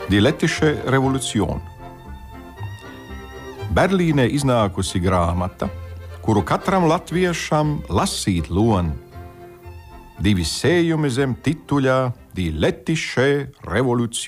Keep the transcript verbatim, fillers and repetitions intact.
Die Lettische Revolution. Berlīnē iznākusi grāmata, kuru katram latviešam lasīt lon. Divi sējumi zem tituļā Die Lettische Revolution.